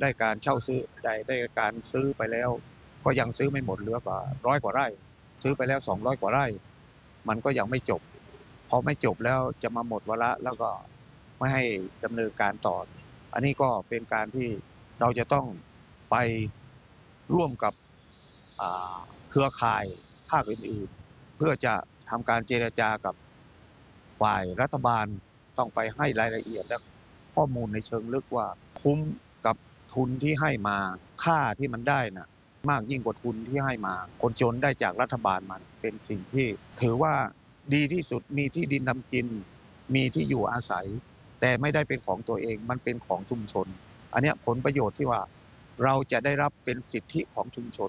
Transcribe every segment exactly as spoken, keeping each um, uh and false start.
ได้การเช่าซื้อได้ได้การซื้อไปแล้วก็ยังซื้อไม่หมดเหลือกว่าร้อยกว่าไร่ซื้อไปแล้วสองร้อยกว่าไร่มันก็ยังไม่จบพอไม่จบแล้วจะมาหมดวาระแล้วก็ไม่ให้ดำเนินการต่ออันนี้ก็เป็นการที่เราจะต้องไปร่วมกับเครือข่ายภาคอื่นๆเพื่อจะทำการเจรจากับฝ่ายรัฐบาลต้องไปให้รายละเอียดและข้อมูลในเชิงลึกว่าคุ้มกับทุนที่ให้มาค่าที่มันได้น่ะมากยิ่งกว่าทุนที่ให้มาคนจนได้จากรัฐบาลมันเป็นสิ่งที่ถือว่าดีที่สุดมีที่ดินทำกินมีที่อยู่อาศัยแต่ไม่ได้เป็นของตัวเองมันเป็นของชุมชนอันนี้ผลประโยชน์ที่ว่าเราจะได้รับเป็นสิทธิของชุมชน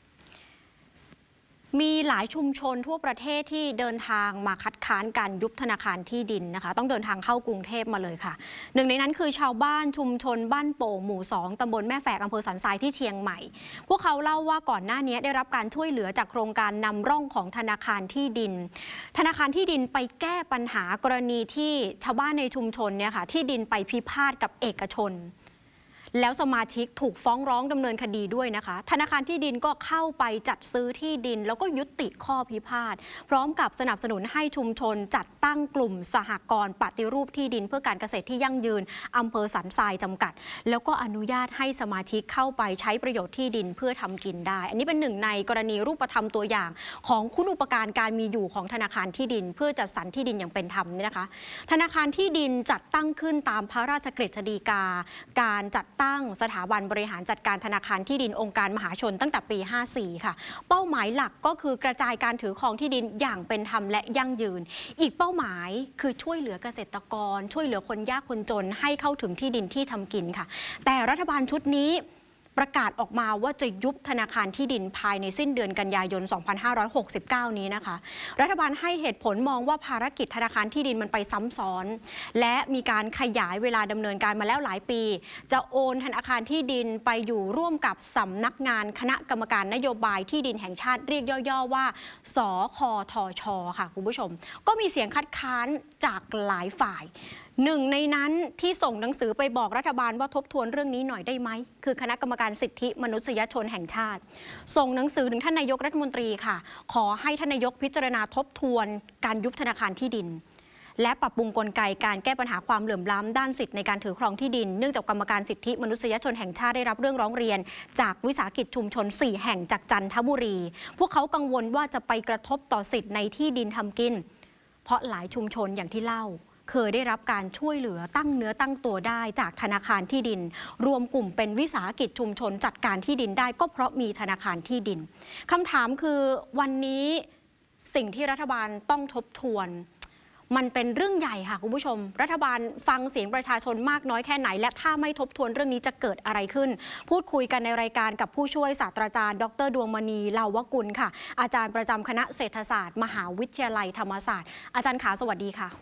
มีหลายชุมชนทั่วประเทศที่เดินทางมาคัดค้านการยุบธนาคารที่ดินนะคะต้องเดินทางเข้ากรุงเทพมาเลยค่ะหนึ่งในนั้นคือชาวบ้านชุมชนบ้านโป่งหมู่สองตำบลแม่แฝกอำเภอสันทรายที่เชียงใหม่พวกเขาเล่าว่าก่อนหน้านี้ได้รับการช่วยเหลือจากโครงการนำร่องของธนาคารที่ดินธนาคารที่ดินไปแก้ปัญหากรณีที่ชาวบ้านในชุมชนเนี่ยค่ะที่ดินไปพิพาทกับเอกชนแล้วสมาชิกถูกฟ้องร้องดำเนินคดีด้วยนะคะธนาคารที่ดินก็เข้าไปจัดซื้อที่ดินแล้วก็ยุติข้อพิพาทพร้อมกับสนับสนุนให้ชุมชนจัดตั้งกลุ่มสหกรณ์ปฏิรูปที่ดินเพื่อการเกษตรที่ยั่งยืนอำเภอสันทรายจำกัดแล้วก็อนุญาตให้สมาชิกเข้าไปใช้ประโยชน์ที่ดินเพื่อทำกินได้อันนี้เป็นหนึ่งในกรณีรูปธรรมตัวอย่างของคุณูปการการมีอยู่ของธนาคารที่ดินเพื่อจัดสรรที่ดินอย่างเป็นธรรมนี่นะคะธนาคารที่ดินจัดตั้งขึ้นตามพระราชกฤษฎีกาการจัดตั้งสถาบันบริหารจัดการธนาคารที่ดินองค์การมหาชนตั้งแต่ปีห้าสี่ค่ะเป้าหมายหลักก็คือกระจายการถือครองที่ดินอย่างเป็นธรรมและยั่งยืนอีกเป้าหมายคือช่วยเหลือเกษตรกรช่วยเหลือคนยากคนจนให้เข้าถึงที่ดินที่ทำกินค่ะแต่รัฐบาลชุดนี้ประกาศออกมาว่าจะยุบธนาคารที่ดินภายในสิ้นเดือนกันยายน สองพันห้าร้อยหกสิบเก้า นี้นะคะรัฐบาลให้เหตุผลมองว่าภารกิจธนาคารที่ดินมันไปซ้ำซ้อนและมีการขยายเวลาดำเนินการมาแล้วหลายปีจะโอนธนาคารที่ดินไปอยู่ร่วมกับสำนักงานคณะกรรมการนโยบายที่ดินแห่งชาติเรียกย่อๆว่าสคทช.ค่ะคุณผู้ชมก็มีเสียงคัดค้านจากหลายฝ่ายหนึ่งในนั้นที่ส่งหนังสือไปบอกรัฐบาลว่าทบทวนเรื่องนี้หน่อยได้ไหมคือคณะกรรมการสิทธิมนุษยชนแห่งชาติส่งหนังสือถึงท่านนายกรัฐมนตรีค่ะขอให้ท่านนายกพิจารณาทบทวนการยุบธนาคารที่ดินและปรับปรุงกลไกการแก้ปัญหาความเหลื่อมล้ำด้านสิทธิในการถือครองที่ดินเนื่องจากกรรมการสิทธิมนุษยชนแห่งชาติได้รับเรื่องร้องเรียนจากวิสาหกิจชุมชนสี่แห่งจากจันทบุรีพวกเขากังวลว่าจะไปกระทบต่อสิทธิในที่ดินทำกินเพราะหลายชุมชนอย่างที่เล่าเคยได้รับการช่วยเหลือตั้งเนื้อตั้งตัวได้จากธนาคารที่ดินรวมกลุ่มเป็นวิสาหกิจชุมชนจัดการที่ดินได้ก็เพราะมีธนาคารที่ดินคำถามคือวันนี้สิ่งที่รัฐบาลต้องทบทวนมันเป็นเรื่องใหญ่ค่ะคุณผู้ชมรัฐบาลฟังเสียงประชาชนมากน้อยแค่ไหนและถ้าไม่ทบทวนเรื่องนี้จะเกิดอะไรขึ้นพูดคุยกันในรายการกับผู้ช่วยศาสตราจารย์ดรดวงมณีเลาวกุลค่ะอาจารย์ประจำคณะเศรษฐศาสตร์มหาวิทยาลัยธรรมศาสตร์อาจารย์ขาสวัสดีค่ะ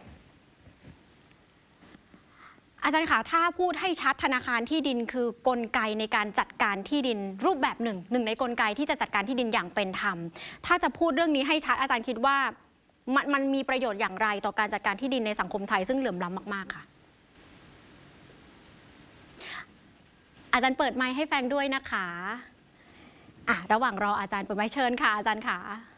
อาจารย์คะถ้าพูดให้ชัดธนาคารที่ดินคือกลไกในการจัดการที่ดินรูปแบบหนึ่งหนึ่งในกลไกที่จะจัดการที่ดินอย่างเป็นธรรมถ้าจะพูดเรื่องนี้ให้ชัดอาจารย์คิดว่ามันมันมีประโยชน์อย่างไรต่อการจัดการที่ดินในสังคมไทยซึ่งเหลื่อมล้ำมากๆค่ะอาจารย์เปิดไมค์ให้แฟงด้วยนะคะอ่ะระหว่างรออาจารย์เปิดไมค์เชิญค่ะอาจารย์ค่ะ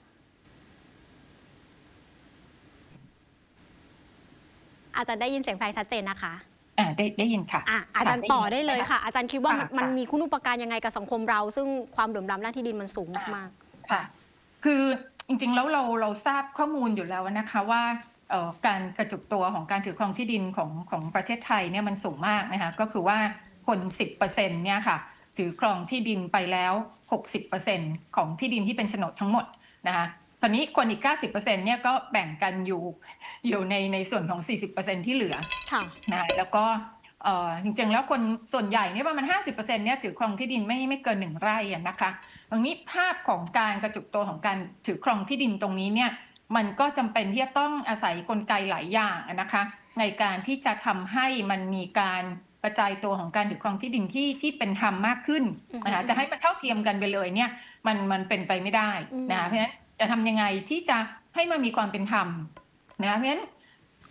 อาจารย์ได้ยินเสียงแฟงชัดเจนนะคะอ่าได้ได้ยินค่ะอ่ะอาจารย์ต่อได้เลยค่ะอาจารย์คิดว่ามันมีคุณูปการยังไงกับสังคมเราซึ่งความเหลื่อมล้ำด้านที่ดินมันสูงมากๆค่ะคือจริงๆแล้วเราเราทราบข้อมูลอยู่แล้วนะคะว่าการกระจุกตัวของการถือครองที่ดินของของประเทศไทยเนี่ยมันสูงมากนะคะก็คือว่าคน สิบเปอร์เซ็นต์ เนี่ยค่ะถือครองที่ดินไปแล้ว หกสิบเปอร์เซ็นต์ ของที่ดินที่เป็นโฉนดทั้งหมดนะคะตอนนี้คนอีก เก้าสิบเปอร์เซ็นต์ เนี่ยก็แบ่งกันอยู่อยู่ในในส่วนของ สี่สิบเปอร์เซ็นต์ ที่เหลือนะแล้วก็จริงๆแล้วคนส่วนใหญ่เนี่ยประมาณ ห้าสิบเปอร์เซ็นต์ เนี่ยถือครองที่ดินไม่ไม่เกินหนึ่งไร่นะคะตรงนี้ภาพของการกระจุกตัวของการถือครองที่ดินตรงนี้เนี่ยมันก็จำเป็นที่จะต้องอาศัยกลไกหลายอย่างนะคะในการที่จะทำให้มันมีการกระจายตัวของการถือครองที่ดินที่ที่เป็นธรรมมากขึ้นนะคะจะให้มันเท่าเทียมกันไปเลยเนี่ยมันมันเป็นไปไม่ได้นะเพราะฉะนั้นจะทำยังไงที่จะให้มันมีความเป็นธรรมนะเพราะฉะนั้น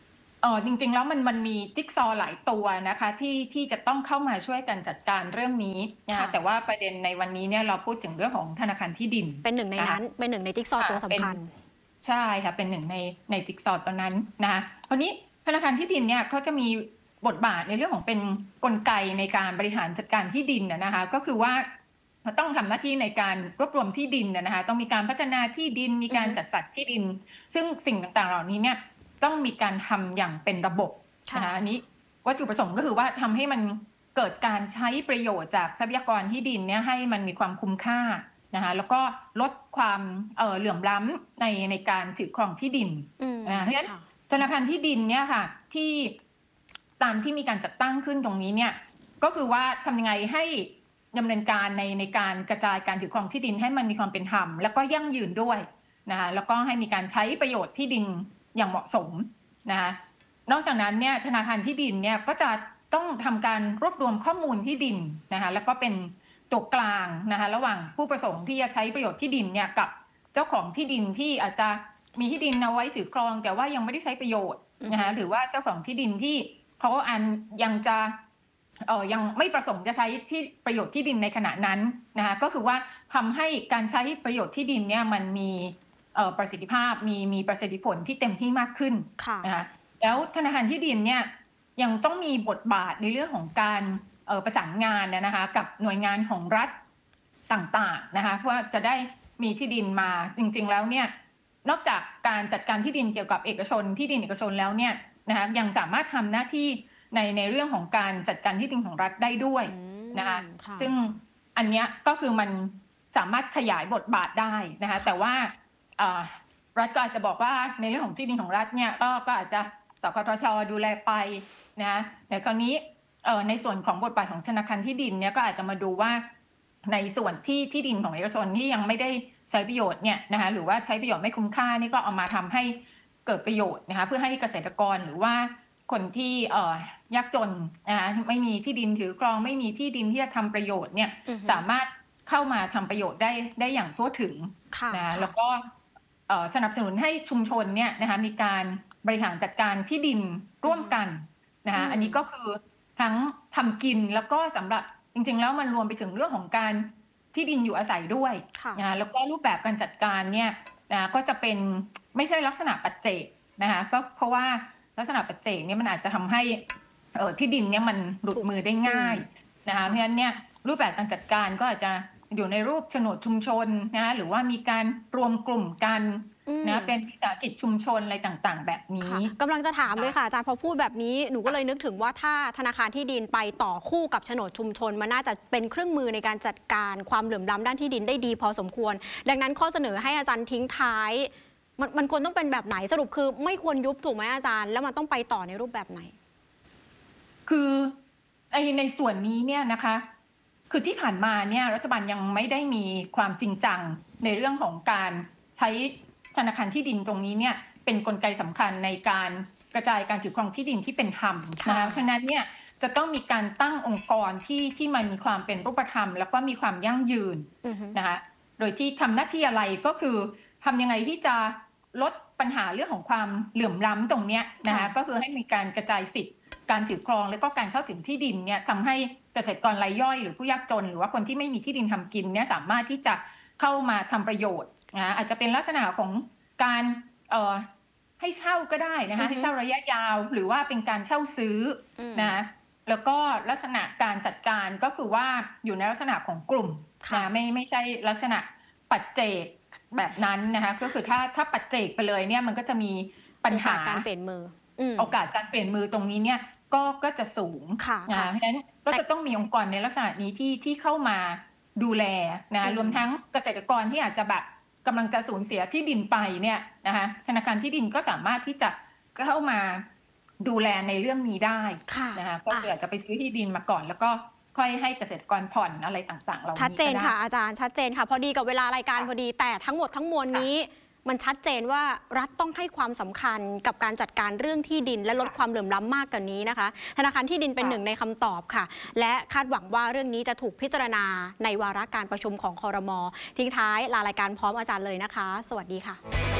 เออจริงๆแล้วมันมันมีจิ๊กซอว์หลายตัวนะคะที่ที่จะต้องเข้ามาช่วยกันจัดการเรื่องนี้นะคะแต่ว่าประเด็นในวันนี้เนี่ยเราพูดถึงเรื่องของธนาคารที่ดินเป็นหนึ่งในนั้นเป็นหนึ่งในจิ๊กซอว์ตัวสำคัญใช่ค่ะเป็นหนึ่งในในจิ๊กซอว์ตัวนั้นนะคะคราวนี้ธนาคารที่ดินเนี่ยเขาจะมีบทบาทในเรื่องของเป็นกลไกในการบริหารจัดการที่ดินนะคะก็คือว่าต้องทำหน้าที่ในการรวบรวมที่ดินนะคะต้องมีการพัฒนาที่ดินมีการจัดสรรที่ดินซึ่งสิ่งต่างๆเหล่านี้เนี่ยต้องมีการทำอย่างเป็นระบบนะคะอันนี้วัตถุประสงค์ก็คือว่าทำให้มันเกิดการใช้ประโยชน์จากทรัพยากรที่ดินเนี่ยให้มันมีความคุ้มค่านะคะแล้วก็ลดความเอ่อเหลื่อมล้ำในในการถือครองที่ดินนะเพราะฉะนั้นธนาคารที่ดินเนี่ยค่ะที่ตามที่มีการจัดตั้งขึ้นตรงนี้เนี่ยก็คือว่าทำยังไงให้ดำเนินการในในการกระจายการถือครองที่ดินให้มันมีความเป็นธรรมแล้วก็ยั่งยืนด้วยนะคะแล้วก็ให้มีการใช้ประโยชน์ที่ดินอย่างเหมาะสมนะคะนอกจากนั้นเนี่ยธนาคารที่ดินเนี่ยก็จะต้องทำการรวบรวมข้อมูลที่ดินนะคะแล้วก็เป็นตัวกลางนะคะระหว่างผู้ประสงค์ที่จะใช้ประโยชน์ที่ดินเนี่ยกับเจ้าของที่ดินที่อาจจะมีที่ดินเอาไว้ถือครองแต่ว่ายังไม่ได้ใช้ประโยชน์นะคะหรือว่าเจ้าของที่ดินที่เขาอันยังจะเอ่อยังไม่ประสงค์จะใช้ที่ประโยชน์ที่ดินในขณะนั้นนะคะก็คือว่าทำให้การใช้ประโยชน์ที่ดินเนี่ยมันมีประสิทธิภาพมีมีประสิทธิผลที่เต็มที่มากขึ้นนะคะแล้วธนาคารที่ดินเนี่ยยังต้องมีบทบาทในเรื่องของการประสานงานนะคะกับหน่วยงานของรัฐต่างๆนะคะเพื่อจะได้มีที่ดินมาจริงๆแล้วเนี่ยนอกจากการจัดการที่ดินเกี่ยวกับเอกชนที่ดินเอกชนแล้วเนี่ยนะคะยังสามารถทำหน้าที่ในในเรื่องของการจัดการที่ดินของรัฐได้ด้วยนะคะซึ่งอันนี้ก็คือมันสามารถขยายบทบาทได้นะคะแต่ว่ารัฐก็อาจจะบอกว่าในเรื่องของที่ดินของรัฐเนี่ยก็ก็อาจจะสคทช.ดูแลไปนะแต่คราวนี้ในส่วนของบทบาทของธนาคารที่ดินเนี่ยก็อาจจะมาดูว่าในส่วนที่ที่ดินของเอกชนที่ยังไม่ได้ใช้ประโยชน์เนี่ยนะคะหรือว่าใช้ประโยชน์ไม่คุ้มค่านี่ก็เอามาทำให้เกิดประโยชน์นะคะเพื่อให้เกษตรกรหรือว่าคนที่เอ่อยากจนนะคะไม่มีที่ดินถือครองไม่มีที่ดินที่จะทำประโยชน์เนี่ยสามารถเข้ามาทำประโยชน์ได้ได้อย่างทั่วถึงนะแล้วก็สนับสนุนให้ชุมชนเนี่ยนะคะมีการบริหารจัดการที่ดินร่วมกันนะคะอันนี้ก็คือทั้งทำกินแล้วก็สำหรับจริงๆแล้วมันรวมไปถึงเรื่องของการที่ดินอยู่อาศัยด้วยนะแล้วก็รูปแบบการจัดการเนี่ยนะก็จะเป็นไม่ใช่ลักษณะปัจเจกนะคะก็เพราะว่าลักษณะปัจเจกเนี่ยมันอาจจะทำให้ที่ดินเนี่ยมันหลุดมือได้ง่ายนะคะเพราะฉะนั้นเนี่ยรูปแบบการจัดการก็อาจจะอยู่ในรูปโฉนดชุมชนนะหรือว่ามีการรวมกลุ่มกันนะเป็นวิสาหกิจชุมชนอะไรต่างๆแบบนี้กำลังจะถามเลยค่ะอาจารย์พอพูดแบบนี้หนูก็เลยนึกถึงว่าถ้าธนาคารที่ดินไปต่อคู่กับโฉนดชุมชนมันน่าจะเป็นเครื่องมือในการจัดการความเหลื่อมล้ำด้านที่ดินได้ดีพอสมควรดังนั้นข้อเสนอให้อาจารย์ทิ้งท้ายมันมันควรต้องเป็นแบบไหนสรุปคือไม่ควรยุบถูกไหมอาจารย์แล้วมันต้องไปต่อในรูปแบบไหนคือในในส่วนนี้เนี่ยนะคะคือที่ผ่านมาเนี่ยรัฐบาลยังไม่ได้มีความจริงจังในเรื่องของการใช้ธนาคารที่ดินตรงนี้เนี่ยเป็นกลไกสำคัญในการกระจายการถือครองที่ดินที่เป็นธรรมนะคะฉะนั้นเนี่ยจะต้องมีการตั้งองค์กรที่ที่มันมีความเป็นรูปธรรมแล้วก็มีความยั่งยืนนะคะโดยที่ทำหน้าที่อะไรก็คือทำยังไงที่จะลดปัญหาเรื่องของความเหลื่อมล้ำตรงนี้นะคะก็คือให้มีการกระจายสิทธิ์การถือครองและก็การเข้าถึงที่ดินเนี่ยทำให้เกษตรกรรายย่อยหรือผู้ยากจนหรือว่าคนที่ไม่มีที่ดินทำกินเนี่ยสามารถที่จะเข้ามาทำประโยชน์นะอาจจะเป็นลักษณะของการเอ่อให้เช่าก็ได้นะคะให้เช่าระยะยาวหรือว่าเป็นการเช่าซื้อนะแล้วก็ลักษณะการจัดการก็คือว่าอยู่ในลักษณะของกลุ่มนะไม่ไม่ใช่ลักษณะปัจเจกแบบนั้นนะคะก็คือถ้าถ้าปัจเจกไปเลยเนี่ยมันก็จะมีปัญหาการเปลี่ยนมือโอกาสการเปลี่ยนมือตรงนี้เนี่ยก็ก็จะสูงนะเพราะฉะนั้นก็จะต้องมีองค์กรในลักษณะนี้ที่ที่เข้ามาดูแลนะรวมทั้งเกษตรกรที่อาจจะแบบกำลังจะสูญเสียที่ดินไปเนี่ยนะคะธนาคารที่ดินก็สามารถที่จะเข้ามาดูแลในเรื่องนี้ได้นะคะก็คืออาจจะไปซื้อที่ดินมาก่อนแล้วก็ค่อยให้เกษตรกรผ่อนอะไรต่างๆเราชัดเจนค่ะอาจารย์ชัดเจนค่ะพอดีกับเวลารายการพอดีแต่ทั้งหมดทั้งมวลนี้มันชัดเจนว่ารัฐต้องให้ความสำคัญกับการจัดการเรื่องที่ดินและลดความเหลื่อมล้ำมากกว่านี้นะคะธนาคารที่ดินเป็นหนึ่งในคำตอบค่ะและคาดหวังว่าเรื่องนี้จะถูกพิจารณาในวาระการประชุมของครม.ทิ้งท้ายลารายการพร้อมอาจารย์เลยนะคะสวัสดีค่ะ